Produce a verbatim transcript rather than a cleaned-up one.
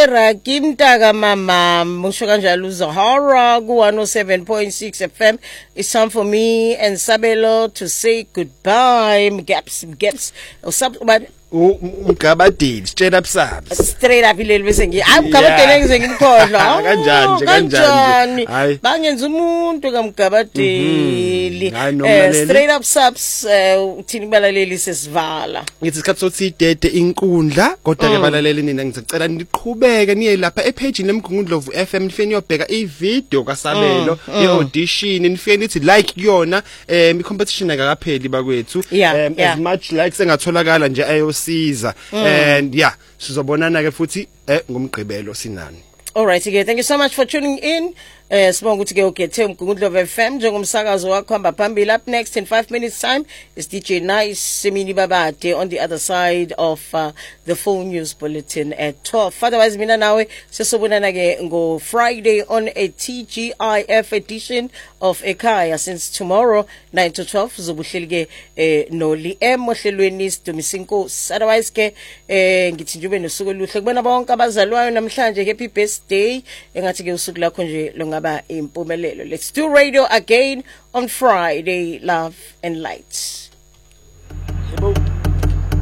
Seraki Mtaka mama musho kanjalo uZahara ku one oh seven point six F M. It's time for me and Sabelo to say goodbye. Gaps gaps. Usab but umgabadeli straight up subs straight up ileli bese ngi hayi umgabadeli ngize ngimkhohlwa kanjani nje kanjani hayi bangenza umuntu kamgabadeli eh straight up subs uthini balaleli sesivala ngithi isikhathi sothi idede inkundla kodwa ke balaleli nina ngicela niqhubeke niye lapha epage lemgungundlovu F M nifeni yobheka ivideo kaSabelo iaudition nifeni nithi like kuyona eh mi competition akakapheli bakwethu as much likes engatholakala nje ayo siza and yeah sizobonana ke futhi eh ngomgqibelo sinani. All right again, thank you so much for tuning in. Uh, sibonga ukuthi ke ugethe umgungundlovu F M njengomsakazo wakho hamba phambili. Up next in five minutes time is D J Nice Semini Babade on the other side of uh, the full news bulletin at twelve. Otherwise mina nawe sesobonana ke ngo Friday on a T G I F edition of Ekhaya since tomorrow nine to twelve zobuhleli ke eh, no Liam ohlelweni Sidumisinkosi. Otherwise ke eh, ngithi njube nosuku oluhle kubona bonke abazalwayo namhlanje. Happy birthday engathi ke usuku lakho nje longa impumelelo. Let's do radio again on Friday. Love and light.